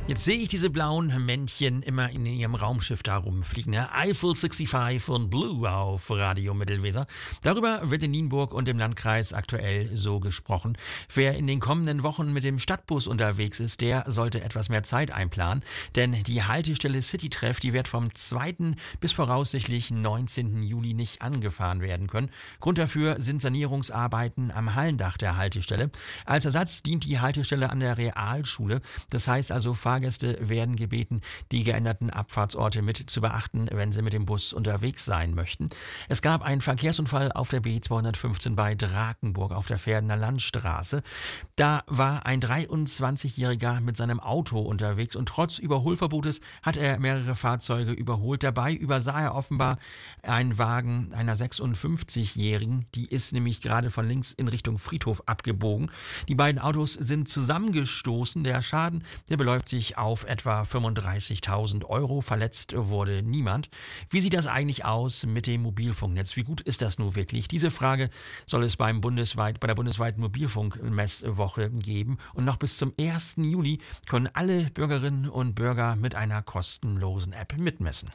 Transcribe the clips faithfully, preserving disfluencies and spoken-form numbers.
Jetzt sehe ich diese blauen Männchen immer in ihrem Raumschiff da rumfliegen. Ne? Eiffel fünfundsechzig und Blue auf Radio Mittelweser. Darüber wird in Nienburg und im Landkreis aktuell so gesprochen. Wer in den kommenden Wochen mit dem Stadtbus unterwegs ist, der sollte etwas mehr Zeit einplanen. Denn die Haltestelle Citytreff, die wird vom zweiten bis voraussichtlich neunzehnten Juli nicht angefahren werden können. Grund dafür sind Sanierungsarbeiten am Hallendach der Haltestelle. Als Ersatz dient die Haltestelle an der Realschule. Das heißt also, Fahrgäste werden gebeten, die geänderten Abfahrtsorte mit zu beachten, wenn sie mit dem Bus unterwegs sein möchten. Es gab einen Verkehrsunfall auf der B zweihundertfünfzehn bei Drakenburg auf der Verdener Landstraße. Da war ein dreiundzwanzigjähriger mit seinem Auto unterwegs und trotz Überholverbotes hat er mehrere Fahrzeuge überholt. Dabei übersah er offenbar einen Wagen einer sechsundfünfzigjährigen. Die ist nämlich gerade von links in Richtung Friedhof abgebogen. Die beiden Autos sind zusammengestoßen. Der Schaden, der beläuft sich auf etwa fünfunddreißigtausend Euro. Verletzt wurde niemand. Wie sieht das eigentlich aus mit dem Mobilfunknetz? Wie gut ist das nun wirklich? Diese Frage soll es beim bundesweit, bei der bundesweiten Mobilfunkmesswoche geben. Und noch bis zum ersten Juli können alle Bürgerinnen und Bürger mit einer kostenlosen App mitmessen.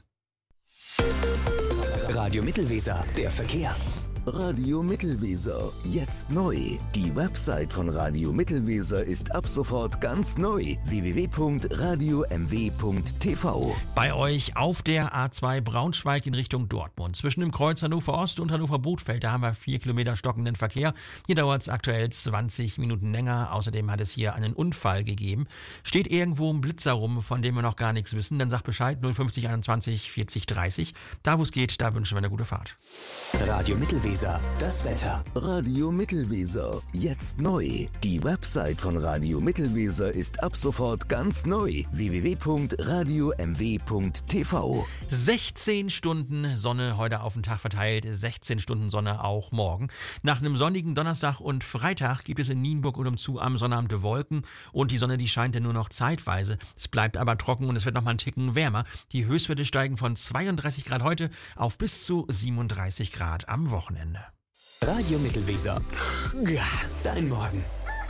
Radio Mittelweser, der Verkehr. Radio Mittelweser, jetzt neu. Die Website von Radio Mittelweser ist ab sofort ganz neu. w w w punkt radio m w punkt t v. Bei euch auf der A zwei Braunschweig in Richtung Dortmund. Zwischen dem Kreuz Hannover Ost und Hannover Bothfeld, da haben wir vier Kilometer stockenden Verkehr. Hier dauert es aktuell zwanzig Minuten länger. Außerdem hat es hier einen Unfall gegeben. Steht irgendwo ein Blitzer rum, von dem wir noch gar nichts wissen, dann sagt Bescheid null fünfzig einundzwanzig vierzig dreißig. Da wo es geht, da wünschen wir eine gute Fahrt. Radio Mittelweser. Das Wetter. Radio Mittelweser, jetzt neu. Die Website von Radio Mittelweser ist ab sofort ganz neu. w w w punkt radio m w punkt t v. sechzehn Stunden Sonne heute auf den Tag verteilt, sechzehn Stunden Sonne auch morgen. Nach einem sonnigen Donnerstag und Freitag gibt es in Nienburg und umzu am Sonnabend Wolken und die Sonne, die scheint ja nur noch zeitweise. Es bleibt aber trocken und es wird noch mal einen Ticken wärmer. Die Höchstwerte steigen von zweiunddreißig Grad heute auf bis zu siebenunddreißig Grad am Wochenende. Radio Mittelweser. Ja, dein Morgen.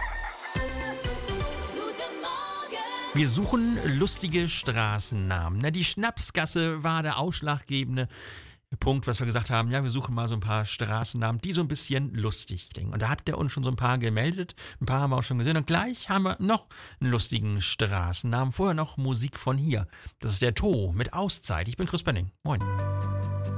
Wir suchen lustige Straßennamen. Na, die Schnapsgasse war der ausschlaggebende Punkt, was wir gesagt haben. Ja, wir suchen mal so ein paar Straßennamen, die so ein bisschen lustig klingen. Und da hat der uns schon so ein paar gemeldet. Ein paar haben wir auch schon gesehen. Und gleich haben wir noch einen lustigen Straßennamen. Vorher noch Musik von hier. Das ist der To mit Auszeit. Ich bin Chris Benning. Moin.